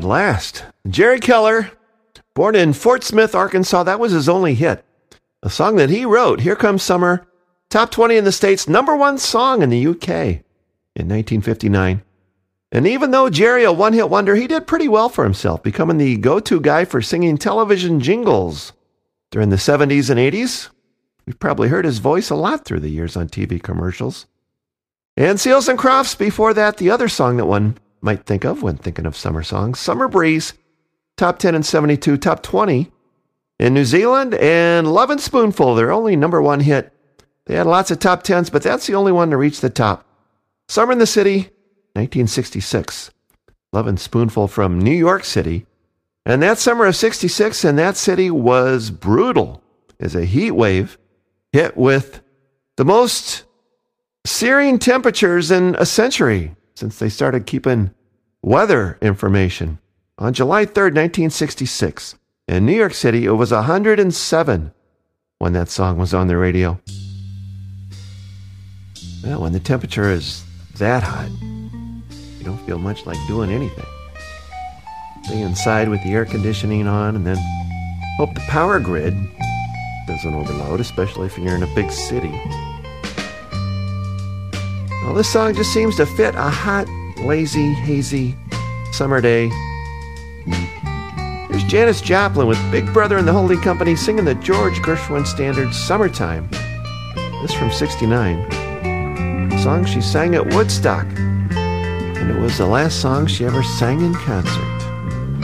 And last, Jerry Keller, born in Fort Smith, Arkansas. That was his only hit. A song that he wrote, Here Comes Summer, top 20 in the States, number one song in the UK in 1959. And even though Jerry, a one-hit wonder, he did pretty well for himself, becoming the go-to guy for singing television jingles during the 70s and 80s. We've probably heard his voice a lot through the years on TV commercials. And Seals and Crofts, before that, the other song that one might think of when thinking of summer songs, Summer Breeze, top 10 in 72, top 20 in New Zealand, and Lovin' Spoonful, their only number one hit. They had lots of top 10s, but that's the only one to reach the top. Summer in the City, 1966. Lovin' Spoonful from New York City. And that summer of 66 in that city was brutal as a heat wave hit with the most searing temperatures in a century since they started keeping weather information. On July 3rd, 1966, in New York City, it was 107 when that song was on the radio. Well, when the temperature is that hot, you don't feel much like doing anything. Stay inside with the air conditioning on and then hope the power grid doesn't overload, especially if you're in a big city. Well, this song just seems to fit a hot, lazy, hazy summer day. Here's Janis Joplin with Big Brother and the Holding Company singing the George Gershwin standard Summertime. This from 69. A song she sang at Woodstock. And it was the last song she ever sang in concert.